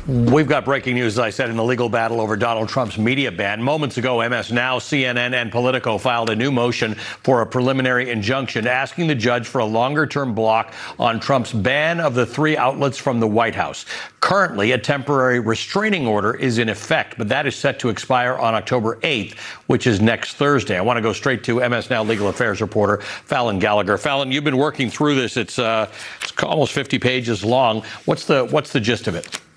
We've got breaking news, as I said, in the legal battle over Donald Trump's media ban. Moments ago, MS Now, CNN, and Politico filed a new motion for a preliminary injunction asking the judge for a longer-term block on Trump's ban of the three outlets from the White House. Currently, a temporary restraining order is in effect, but that is set to expire on October 8th, which is next Thursday. I want to go straight to MS Now legal affairs reporter Fallon Gallagher. Fallon, you've been working through this. It's almost 50 pages long. What's the gist of it?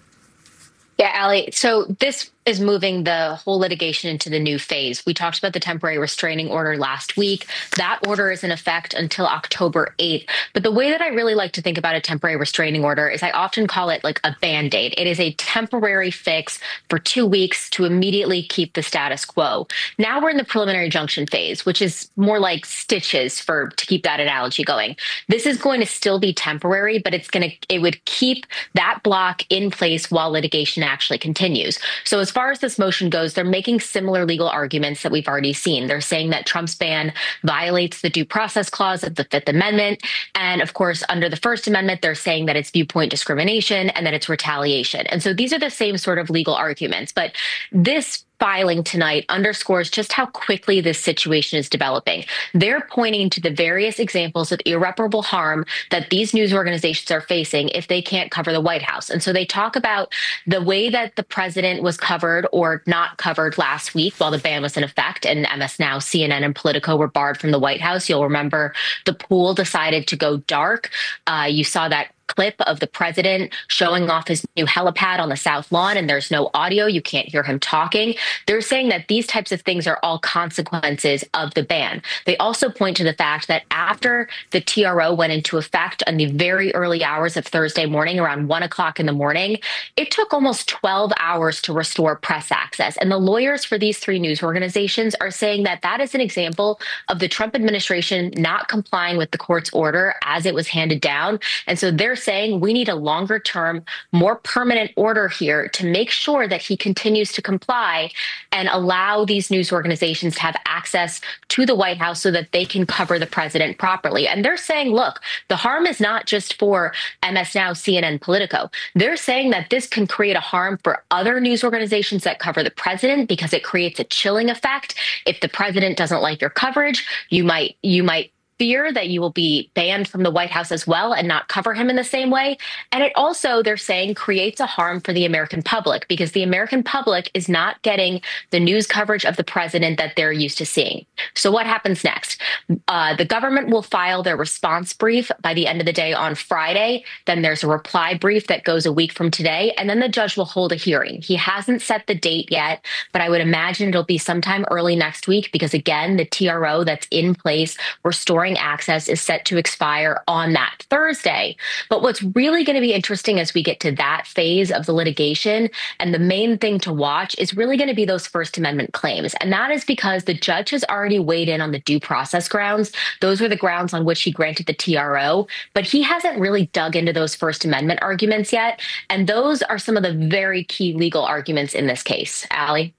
Yeah, Ali. So this is moving the whole litigation into the new phase. We talked about the temporary restraining order last week. That order is in effect until October 8th. But the way that I really like to think about a temporary restraining order is I often call it like a Band-Aid. It is a temporary fix for 2 weeks to immediately keep the status quo. Now we're in the preliminary injunction phase, which is more like stitches to keep that analogy going. This is going to still be temporary, but it would keep that block in place while litigation actually continues. So as far as this motion goes, they're making similar legal arguments that we've already seen. They're saying that Trump's ban violates the due process clause of the Fifth Amendment. And of course, under the First Amendment, they're saying that it's viewpoint discrimination and that it's retaliation. And so these are the same sort of legal arguments. But this filing tonight underscores just how quickly this situation is developing. They're pointing to the various examples of irreparable harm that these news organizations are facing if they can't cover the White House. And so they talk about the way that the president was covered or not covered last week while the ban was in effect, and MS Now, CNN, and Politico were barred from the White House. You'll remember the pool decided to go dark. You saw that clip of the president showing off his new helipad on the South Lawn, and there's no audio. You can't hear him talking. They're saying that these types of things are all consequences of the ban. They also point to the fact that after the TRO went into effect in the very early hours of Thursday morning, around 1 o'clock in the morning, it took almost 12 hours to restore press access. And the lawyers for these three news organizations are saying that that is an example of the Trump administration not complying with the court's order as it was handed down. And so they're saying we need a longer term, more permanent order here to make sure that he continues to comply and allow these news organizations to have access to the White House so that they can cover the president properly. And they're saying, look, the harm is not just for MS Now, CNN, Politico. They're saying that this can create a harm for other news organizations that cover the president because it creates a chilling effect. If the president doesn't like your coverage, you might fear that you will be banned from the White House as well and not cover him in the same way. And it also, they're saying, creates a harm for the American public because the American public is not getting the news coverage of the president that they're used to seeing. So what happens next? The government will file their response brief by the end of the day on Friday. Then there's a reply brief that goes a week from today. And then the judge will hold a hearing. He hasn't set the date yet, but I would imagine it'll be sometime early next week because, again, the TRO that's in place restoring access is set to expire on that Thursday. But what's really going to be interesting as we get to that phase of the litigation, and the main thing to watch is really going to be those First Amendment claims. And that is because the judge has already weighed in on the due process grounds. Those were the grounds on which he granted the TRO, but he hasn't really dug into those First Amendment arguments yet. And those are some of the very key legal arguments in this case. Ali?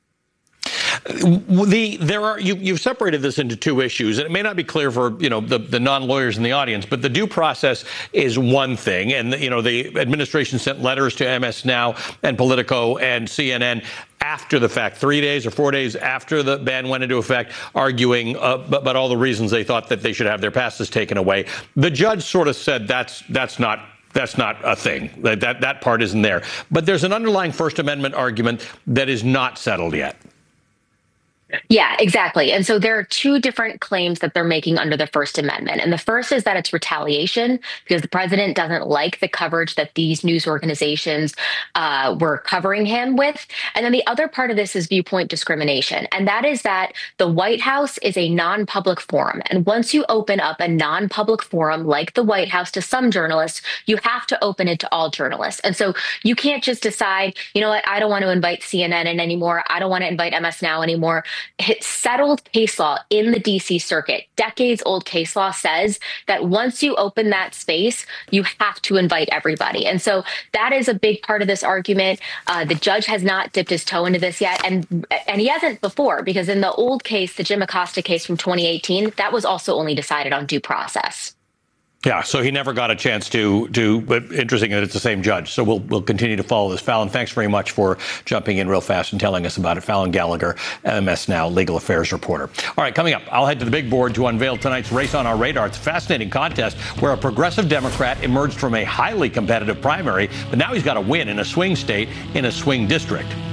You've separated this into two issues, and it may not be clear for the non-lawyers in the audience, but the due process is one thing, and the administration sent letters to MS Now and Politico and CNN after the fact, 3 days or 4 days after the ban went into effect, arguing about all the reasons they thought that they should have their passes taken away. The judge sort of said that's not a thing. That part isn't there. But there's an underlying First Amendment argument that is not settled yet. Yeah, exactly. And so there are two different claims that they're making under the First Amendment. And the first is that it's retaliation because the president doesn't like the coverage that these news organizations were covering him with. And then the other part of this is viewpoint discrimination. And that is that the White House is a non-public forum. And once you open up a non-public forum like the White House to some journalists, you have to open it to all journalists. And so you can't just decide, you know what, I don't want to invite CNN in anymore. I don't want to invite MS Now anymore. Settled case law in the D.C. Circuit, decades-old case law says that once you open that space, you have to invite everybody. And so that is a big part of this argument. The judge has not dipped his toe into this yet, and he hasn't before, because in the old case, the Jim Acosta case from 2018, that was also only decided on due process. Yeah, so he never got a chance to. But interesting that it's the same judge. So we'll continue to follow this. Fallon, thanks very much for jumping in real fast and telling us about it. Fallon Gallagher, MS Now legal affairs reporter. All right, coming up, I'll head to the big board to unveil tonight's Race on Our Radar. It's a fascinating contest where a progressive Democrat emerged from a highly competitive primary, but now he's got to win in a swing state in a swing district.